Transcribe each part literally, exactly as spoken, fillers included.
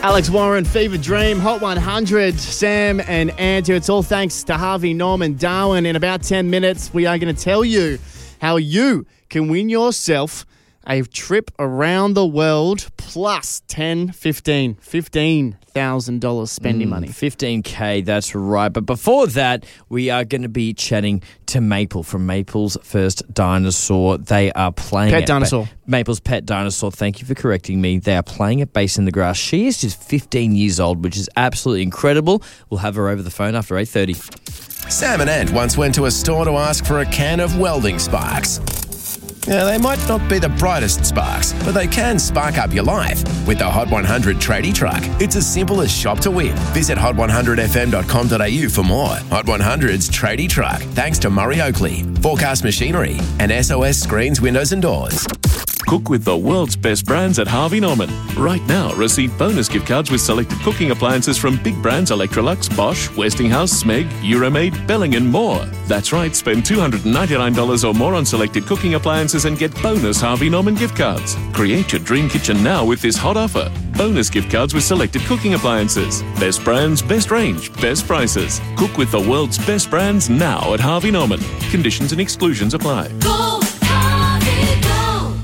Alex Warren, Fever Dream, Hot one hundred, Sam and Andrew. It's all thanks to Harvey Norman Darwin. In about ten minutes, we are going to tell you how you can win yourself a trip around the world plus ten, fifteen, fifteen thousand dollars spending mm, money. fifteen K, that's right. But before that, we are going to be chatting to Maple from Maple's First Dinosaur. They are playing Pet at Dinosaur. Ba- Maple's Pet Dinosaur. Thank you for correcting me. They are playing at Base in the Grass. She is just fifteen years old, which is absolutely incredible. We'll have her over the phone after eight thirty. Sam and Ant once went to a store to ask for a can of welding sparks. Now, they might not be the brightest sparks, but they can spark up your life with the Hot one hundred Tradie Truck. It's as simple as shop to win. Visit hot one hundred f m dot com dot a u for more. Hot one hundred's Tradie Truck, thanks to Murray Oakley, Forecast Machinery, and S O S Screens, Windows and Doors. Cook with the world's best brands at Harvey Norman. Right now, receive bonus gift cards with selected cooking appliances from big brands Electrolux, Bosch, Westinghouse, Smeg, Euromaid, Belling and more. That's right, spend two hundred ninety-nine dollars or more on selected cooking appliances and get bonus Harvey Norman gift cards. Create your dream kitchen now with this hot offer. Bonus gift cards with selected cooking appliances. Best brands, best range, best prices. Cook with the world's best brands now at Harvey Norman. Conditions and exclusions apply. Go, Harvey, go.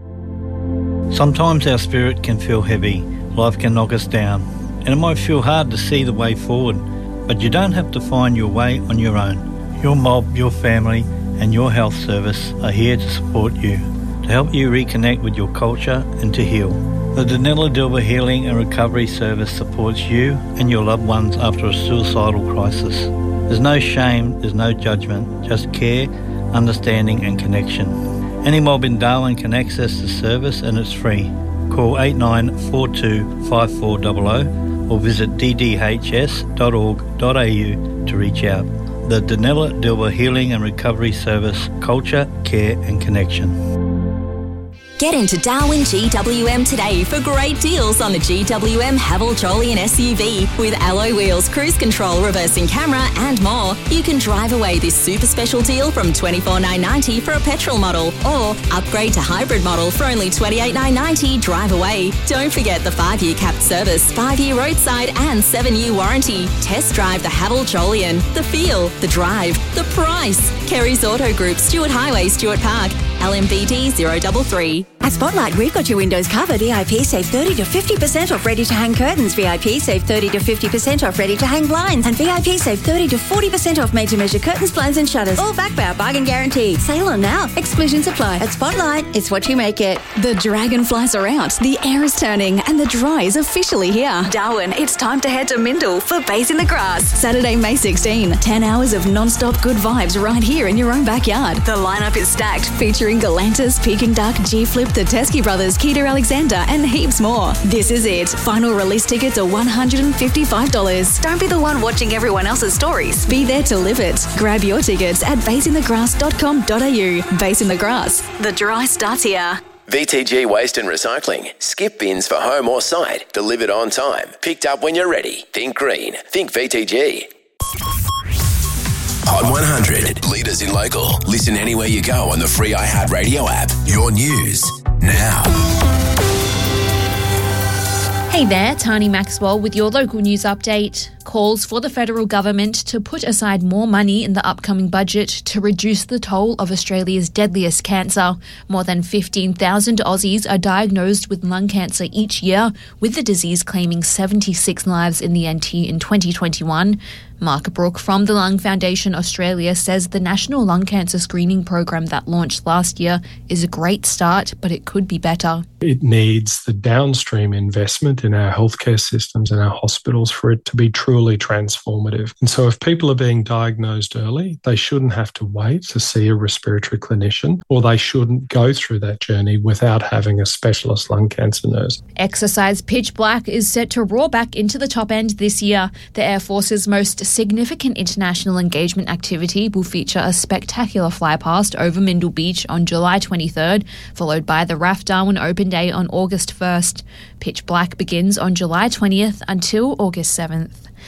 Sometimes our spirit can feel heavy, life can knock us down, and it might feel hard to see the way forward, but you don't have to find your way on your own. Your mob, your family and your health service are here to support you, to help you reconnect with your culture and to heal. The Danella Dilber Healing and Recovery Service supports you and your loved ones after a suicidal crisis. There's no shame, there's no judgment, just care, understanding and connection. Any mob in Darwin can access the service and it's free. Call eight nine four two five four zero zero or visit d d h s dot org dot a u to reach out. The Danella Dilber Healing and Recovery Service, culture, care and connection. Get into Darwin G W M today for great deals on the G W M Haval Trolley and S U V with alloy wheels, cruise control, reversing camera and more. You can drive away this super special deal from twenty-four thousand nine hundred ninety dollars for a petrol model or upgrade to hybrid model for only twenty-eight thousand nine hundred ninety dollars drive away. Don't forget the five-year capped service, five-year roadside and seven-year warranty. Test drive the Haval Trolleyan. The feel, the drive, the price. Kerry's Auto Group, Stewart Highway, Stewart Park, L M B D zero three three. At Spotlight, we've got your windows covered. V I P save thirty to fifty percent off ready-to-hang curtains. V I P save thirty to fifty percent off ready-to-hang blinds. And V I P save thirty to forty percent off made-to-measure curtains, blinds and shutters. All backed by our bargain guarantee. Sale on now. Exclusions apply. At Spotlight, it's what you make it. The dragonflies are out, the air is turning, and the dry is officially here. Darwin, it's time to head to Mindle for Base in the Grass. Saturday, May sixteenth. ten hours of non-stop good vibes right here in your own backyard. The lineup is stacked, featuring Galantis, Peking Duck, G-Flip, the Teskey Brothers, Keita Alexander, and heaps more. This is it. Final release tickets are one hundred fifty-five dollars. Don't be the one watching everyone else's stories. Be there to live it. Grab your tickets at base in the grass dot com dot a u. Base in the Grass. The dry starts here. V T G Waste and Recycling. Skip bins for home or site. Delivered on time. Picked up when you're ready. Think green. Think V T G. Hot one hundred. Leaders in local. Listen anywhere you go on the free iHeartRadio app. Your news now. Hey there, Tani Maxwell with your local news update. Calls for the federal government to put aside more money in the upcoming budget to reduce the toll of Australia's deadliest cancer. More than fifteen thousand Aussies are diagnosed with lung cancer each year, with the disease claiming seventy-six lives in the N T in twenty twenty-one. Mark Brook from the Lung Foundation Australia says the National Lung Cancer Screening Program that launched last year is a great start, but it could be better. It needs the downstream investment in our healthcare systems and our hospitals for it to be truly transformative. And so if people are being diagnosed early, they shouldn't have to wait to see a respiratory clinician, or they shouldn't go through that journey without having a specialist lung cancer nurse. Exercise Pitch Black is set to roar back into the top end this year. The Air Force's most significant international engagement activity will feature a spectacular fly past over Mindle Beach on July twenty-third, followed by the R A F Darwin Open Day on August first. Pitch Black begins on July twentieth until August seventh.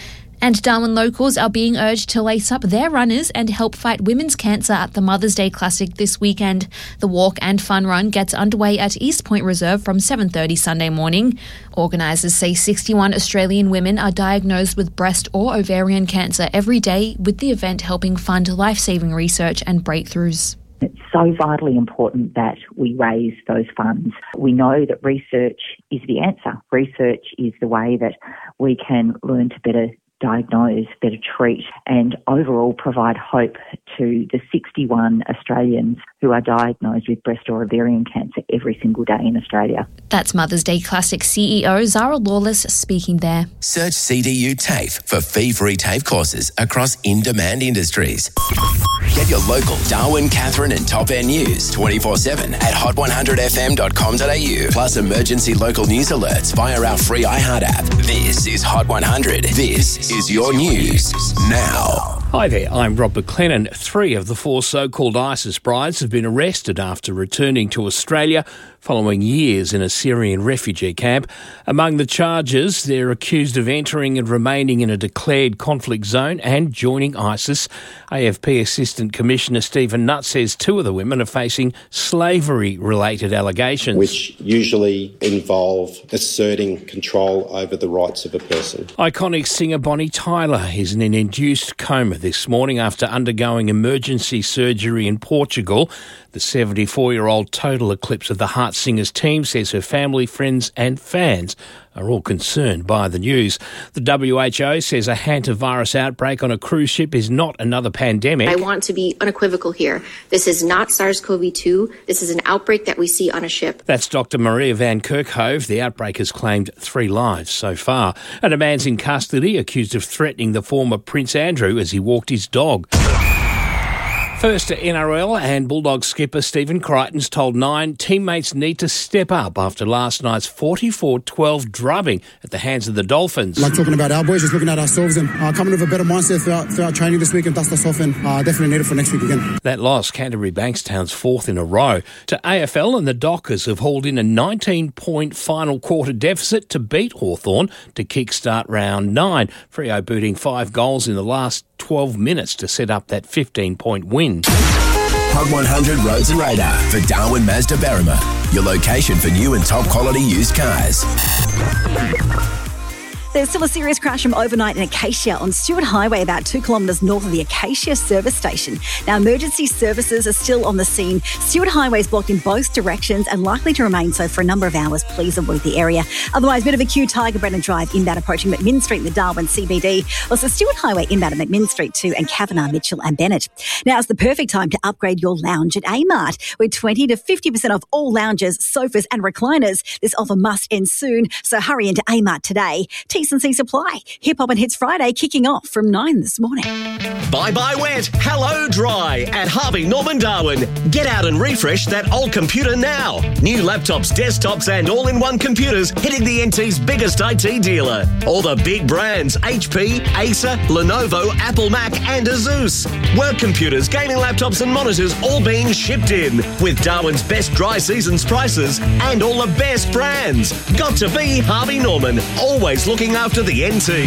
And Darwin locals are being urged to lace up their runners and help fight women's cancer at the Mother's Day Classic this weekend. The walk and fun run gets underway at East Point Reserve from seven thirty Sunday morning. Organisers say sixty-one Australian women are diagnosed with breast or ovarian cancer every day, with the event helping fund life-saving research and breakthroughs. It's so vitally important that we raise those funds. We know that research is the answer. Research is the way that we can learn to better diagnose, better treat, and overall provide hope to the sixty-one Australians who are diagnosed with breast or ovarian cancer every single day in Australia. That's Mother's Day Classic C E O Zara Lawless speaking there. Search C D U TAFE for fee-free TAFE courses across in-demand industries. Get your local Darwin, Catherine and Top End news twenty-four seven at hot one hundred f m dot com dot a u. Plus emergency local news alerts via our free iHeart app. This is Hot one hundred. This is your news now. Hi there, I'm Rob McLennan. Three of the four so-called ISIS brides have been arrested after returning to Australia following years in a Syrian refugee camp. Among the charges, they're accused of entering and remaining in a declared conflict zone and joining ISIS. A F P Assistant Commissioner Stephen Nutt says two of the women are facing slavery-related allegations. Which usually involve asserting control over the rights of a person. Iconic singer Bonnie Tyler is in an induced coma this morning after undergoing emergency surgery in Portugal. The seventy-four-year-old total eclipse of the Heart Singers team says her family, friends and fans are all concerned by the news. The W H O says a hantavirus outbreak on a cruise ship is not another pandemic. I want to be unequivocal here. This is not SARS-C o V two. This is an outbreak that we see on a ship. That's Doctor Maria Van Kerkhove. The outbreak has claimed three lives so far. And a man's in custody accused of threatening the former Prince Andrew as he walked his dog. First to N R L, and Bulldogs skipper Stephen Crichton's told Nine teammates need to step up after last night's forty-four twelve drubbing at the hands of the Dolphins. Like talking about our boys, just looking at ourselves and uh, coming with a better mindset throughout, throughout training this week and dust us off, and uh, definitely need it for next week again. That loss, Canterbury Bankstown's fourth in a row. To A F L, and the Dockers have hauled in a nineteen-point final quarter deficit to beat Hawthorn to kickstart round nine. Freo booting five goals in the last twelve minutes to set up that fifteen-point win. Hot one hundred Roads and Radar for Darwin Mazda Berrima, your location for new and top quality used cars. There's still a serious crash from overnight in Acacia on Stewart Highway, about two kilometres north of the Acacia service station. Now, emergency services are still on the scene. Stewart Highway is blocked in both directions and likely to remain so for a number of hours. Please avoid the area. Otherwise, a bit of a queue, Tiger Brennan Drive inbound approaching McMinn Street in the Darwin C B D. Also, Stewart Highway inbound at McMinn Street too, and Kavanagh, Mitchell and Bennett. Now, it's the perfect time to upgrade your lounge at A-Mart. With twenty to fifty percent off all lounges, sofas and recliners. This offer must end soon, so hurry into A-Mart today. T's and C's apply. Hip Hop and Hits Friday kicking off from nine this morning. Bye-bye wet, hello dry at Harvey Norman Darwin. Get out and refresh that old computer now. New laptops, desktops and all-in-one computers hitting the N T's biggest I T dealer. All the big brands, H P, Acer, Lenovo, Apple Mac and Asus. Work computers, gaming laptops and monitors all being shipped in with Darwin's best dry seasons prices and all the best brands. Got to be Harvey Norman, always looking after the N T.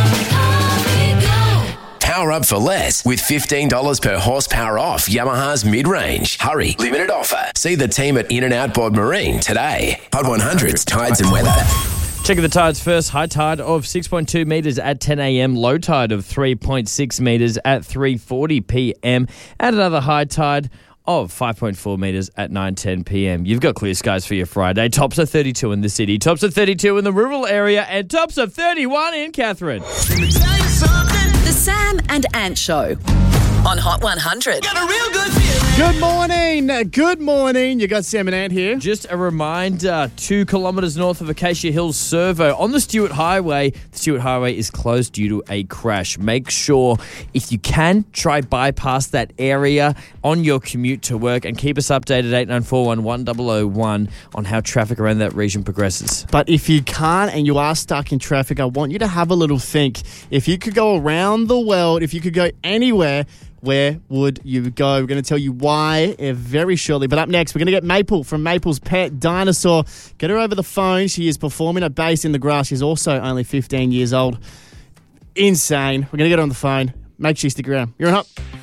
Power up for less with fifteen dollars per horsepower off Yamaha's mid-range. Hurry, limited offer. See the team at In and Outboard Marine today. Hot one hundred's Tides and Weather. Checking the tides first. High tide of six point two metres at ten a.m. Low tide of three point six metres at three forty p.m. And another high tide of five point four metres at nine ten p.m. You've got clear skies for your Friday. Tops of thirty-two in the city, tops of thirty-two in the rural area, and tops of thirty-one in Catherine. The Sam and Ant Show on Hot one hundred. Got a real good feeling. Good morning. Good morning. You got Sam and Ant here. Just a reminder, two kilometres north of Acacia Hills Servo on the Stewart Highway. The Stewart Highway is closed due to a crash. Make sure, if you can, try bypass that area on your commute to work and keep us updated eight nine four one, one zero zero one on how traffic around that region progresses. But if you can't and you are stuck in traffic, I want you to have a little think. If you could go around the world, if you could go anywhere, where would you go? We're going to tell you why uh, very shortly. But up next, we're going to get Maple from Maple's Pet Dinosaur. Get her over the phone. She is performing at Base in the Grass. She's also only fifteen years old. insane. We're going to get on the phone. Make sure you stick around. You're on Hot.